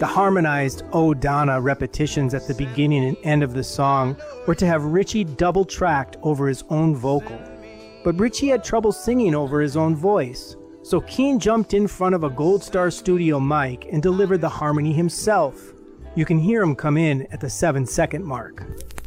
harmonized "Oh Donna" repetitions at the beginning and end of the song were to have Ritchie double-tracked over his own vocal. But Ritchie had trouble singing over his own voice, so Keane jumped in front of a Gold Star Studio mic and delivered the harmony himself. You can hear him come in at the 7-second mark.